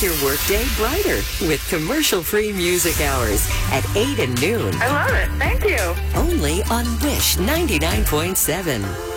Make your workday brighter with commercial-free music hours at 8 and noon. I love it. Thank you. Only on Wish 99.7.